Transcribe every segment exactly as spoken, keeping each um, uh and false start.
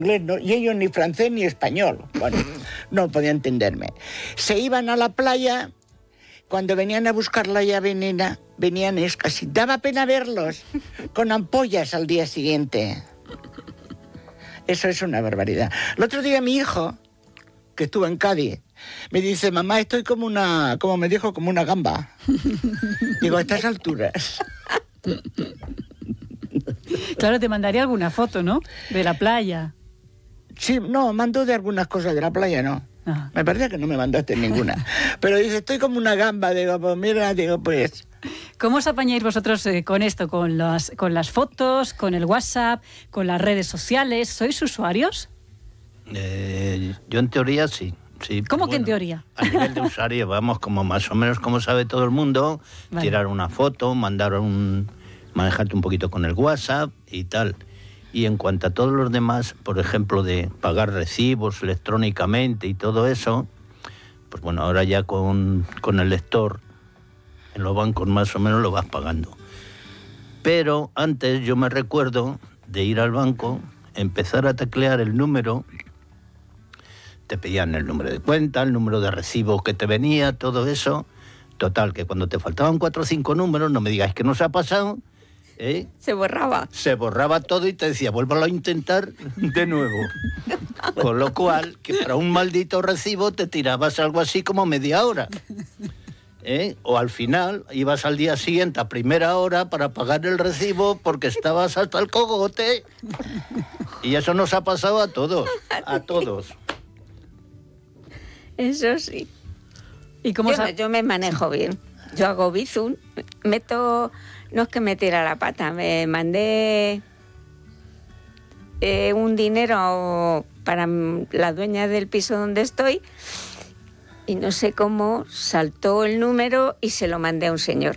inglés, no, y ellos ni francés ni español. Bueno, no podía entenderme. Se iban a la playa, cuando venían a buscar la llave nena, venían casi, daba pena verlos, con ampollas al día siguiente. Eso es una barbaridad. El otro día mi hijo, que estuvo en Cádiz, me dice, mamá, estoy como una, como me dijo, como una gamba. Digo, a estas alturas. Claro, te mandaría alguna foto, ¿no? De la playa. Sí, no, mandó de algunas cosas de la playa, no. Ah. Me parece que no me mandaste ninguna. Pero dice, estoy como una gamba. Digo, pues mira, digo, pues... ¿Cómo os apañáis vosotros eh, con esto? ¿Con las, con las fotos, con el WhatsApp, con las redes sociales? ¿Sois usuarios? Eh, yo en teoría sí. Sí, ¿Cómo que bueno, en teoría? A nivel de usuario, vamos, como más o menos como sabe todo el mundo, vale. Tirar una foto, mandar un... manejarte un poquito con el WhatsApp y tal. Y en cuanto a todos los demás, por ejemplo, de pagar recibos electrónicamente y todo eso, pues bueno, ahora ya con, con el lector, en los bancos más o menos lo vas pagando. Pero antes yo me recuerdo de ir al banco, empezar a teclear el número, te pedían el número de cuenta, el número de recibo que te venía, todo eso. Total, que cuando te faltaban cuatro o cinco números, no me digáis que no se ha pasado, ¿eh? Se borraba. Se borraba todo y te decía, vuélvalo a intentar de nuevo. Con lo cual, que para un maldito recibo te tirabas algo así como media hora. ¿Eh? O al final ibas al día siguiente a primera hora para pagar el recibo porque estabas hasta el cogote. Y eso nos ha pasado a todos, a todos. Eso sí. ¿Y cómo yo, sa- no, yo me manejo bien. Yo hago Bizum, meto... No es que me tira la pata, me mandé eh, un dinero para la dueña del piso donde estoy y no sé cómo saltó el número y se lo mandé a un señor.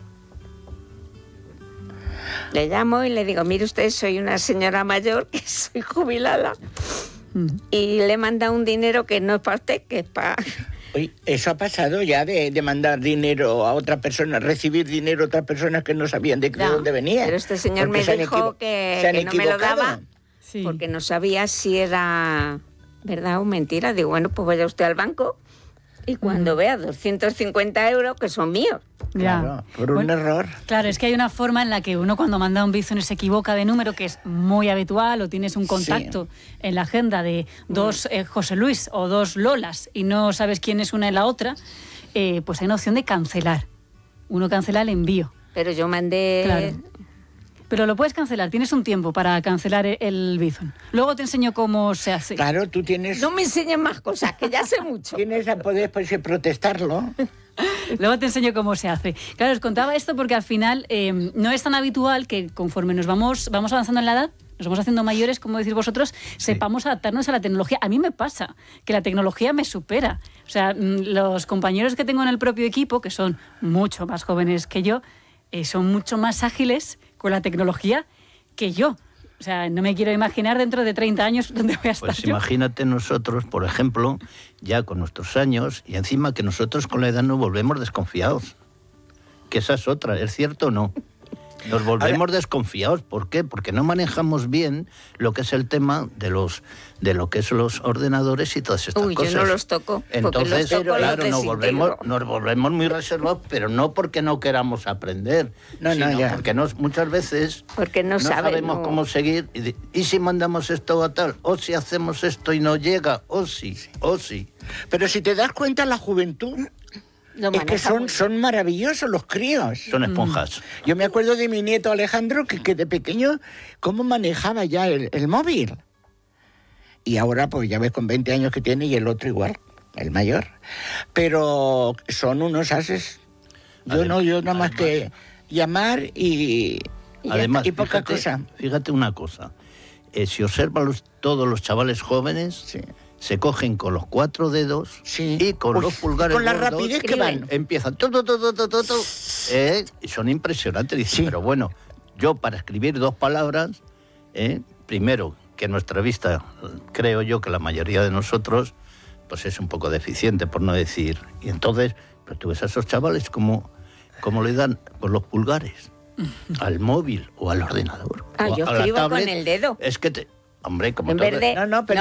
Le llamo y le digo, mire usted, soy una señora mayor, que soy jubilada, mm. y le manda un dinero que no es para usted, que es para... Oye, eso ha pasado ya de, de mandar dinero a otra persona, recibir dinero a otras personas que no sabían de, no, de dónde venía. Pero este señor me dijo que, que no me lo daba sí. porque no sabía si era verdad o mentira. Digo, bueno, pues vaya usted al banco y cuando mm. vea doscientos cincuenta euros, que son míos. Ya. Claro, por un bueno, error. Claro, es que hay una forma en la que uno cuando manda un Bizum se equivoca de número, que es muy habitual, o tienes un contacto sí. en la agenda de dos eh, José Luis o dos Lolas y no sabes quién es una y la otra, eh, pues hay una opción de cancelar. Uno cancela el envío. Pero yo mandé... Claro. Pero lo puedes cancelar, tienes un tiempo para cancelar el Bizum. Luego te enseño cómo se hace. Claro, tú tienes... No me enseñes más cosas, que ya sé mucho. Tienes a poder pues, protestarlo. Luego te enseño cómo se hace. Claro, os contaba esto porque al final eh, no es tan habitual que conforme nos vamos, vamos avanzando en la edad, nos vamos haciendo mayores, como decís vosotros, sepamos sí. adaptarnos a la tecnología. A mí me pasa que la tecnología me supera. O sea, los compañeros que tengo en el propio equipo, que son mucho más jóvenes que yo, eh, son mucho más ágiles con la tecnología que yo. O sea, no me quiero imaginar dentro de treinta años dónde voy a estar Pues yo. Imagínate nosotros, por ejemplo, ya con nuestros años, y encima que nosotros con la edad nos volvemos desconfiados. Que esa es otra, ¿es cierto o no? Nos volvemos desconfiados. ¿Por qué? Porque no manejamos bien lo que es el tema de los de lo que son los ordenadores y todas estas Uy, cosas. Uy, yo no los toco. Entonces, los toco, claro, los nos volvemos, nos volvemos muy reservados, pero no porque no queramos aprender, no, sino no, ya. porque nos, muchas veces porque no, no sabe, sabemos no. cómo seguir. Y, de, y si mandamos esto a tal, o si hacemos esto y no llega, o sí, o sí. Pero si te das cuenta, la juventud... Es que son, son maravillosos los críos. Son esponjas. Mm. Yo me acuerdo de mi nieto Alejandro, que, que de pequeño, cómo manejaba ya el, el móvil. Y ahora, pues ya ves, con veinte años que tiene, y el otro igual, el mayor. Pero son unos ases. Yo además, no, yo nada más además, que llamar y, y, además, y poca fíjate, cosa. Fíjate una cosa. Eh, si observan los, todos los chavales jóvenes... Sí. Se cogen con los cuatro dedos sí. y con Uf, los pulgares con la gordos, rapidez que van. Empiezan. Tu, tu, tu, tu, tu, tu, eh, y son impresionantes. Dicen, sí. Pero bueno, yo para escribir dos palabras, eh, primero, que nuestra vista, creo yo que la mayoría de nosotros, pues es un poco deficiente, por no decir. Y entonces, pero tú ves a esos chavales como, como le dan con los pulgares al móvil o al ordenador. Ah, o yo a escribo la tablet, con el dedo. Es que te... Hombre, como en todo... verde, no, no, pero